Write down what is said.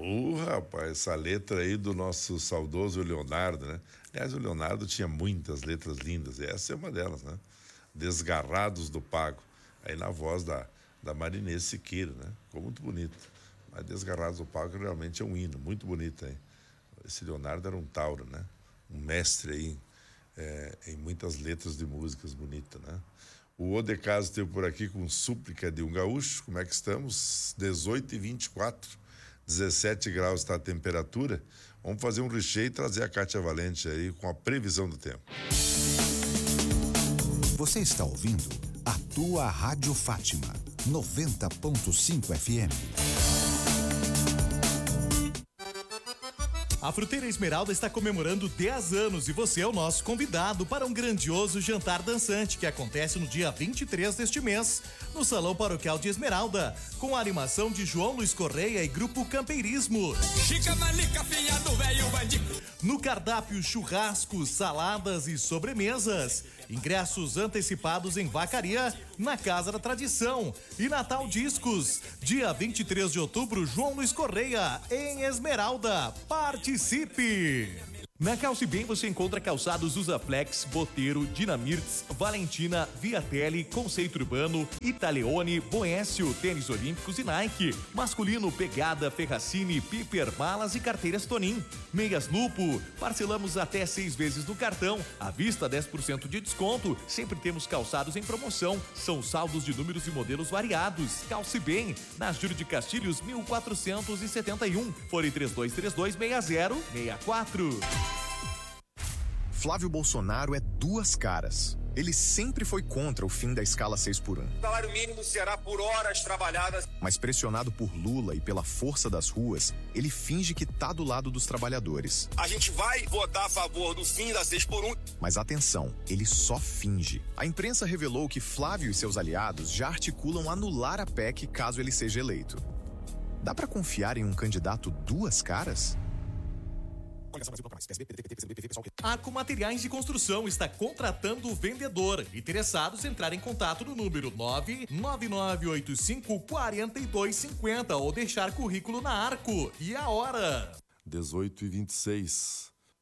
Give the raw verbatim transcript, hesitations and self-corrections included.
Uh, rapaz, essa letra aí do nosso saudoso Leonardo, né? Aliás, o Leonardo tinha muitas letras lindas, e essa é uma delas, né? Desgarrados do Pago. Aí na voz da, da Marinês Siqueira, né? Ficou muito bonito. Mas Desgarrados do Pago realmente é um hino, muito bonito aí. Esse Leonardo era um tauro, né? Um mestre aí é, em muitas letras de músicas bonitas, né? O Odecaso esteve por aqui com Súplica de um Gaúcho. Como é que estamos? dezoito e vinte e quatro. dezessete graus está a temperatura. Vamos fazer um recheio e trazer a Kátia Valente aí com a previsão do tempo. Você está ouvindo a tua Rádio Fátima, noventa ponto cinco F M. A Fruteira Esmeralda está comemorando dez anos e você é o nosso convidado para um grandioso jantar dançante que acontece no dia vinte e três deste mês, no Salão Paroquial de Esmeralda, com a animação de João Luiz Correia e Grupo Campeirismo. Chica manica, filha do velho bandido. No cardápio, churrascos, saladas e sobremesas. Ingressos antecipados em Vacaria, na Casa da Tradição. E Natal Discos, dia vinte e três de outubro, João Luiz Correia, em Esmeralda. Participe! Na Calcibem você encontra calçados Usaflex, Boteiro, Dinamirtz, Valentina, Viatelli, Conceito Urbano, Italeone, Boécio, Tênis Olímpicos e Nike. Masculino, Pegada, Ferracini, Piper, Malas e Carteiras Tonin. Meias Lupo, parcelamos até seis vezes no cartão. À vista, dez por cento de desconto. Sempre temos calçados em promoção. São saldos de números e modelos variados. Calcibem, na Júlio de Castilhos, mil quatrocentos e setenta e um. Fone três dois três dois, seis zero seis quatro. Flávio Bolsonaro é duas caras. Ele sempre foi contra o fim da escala seis por um. O salário mínimo será por horas trabalhadas. Mas pressionado por Lula e pela força das ruas, ele finge que tá do lado dos trabalhadores. A gente vai votar a favor do fim da seis por um. Mas atenção, ele só finge. A imprensa revelou que Flávio e seus aliados já articulam anular a P E C caso ele seja eleito. Dá pra confiar em um candidato duas caras? Arco Materiais de Construção está contratando o vendedor. Interessados, entrar em contato no número nove nove nove oito cinco quatro dois cinco zero ou deixar currículo na Arco. E a hora? dezoito e vinte e seis.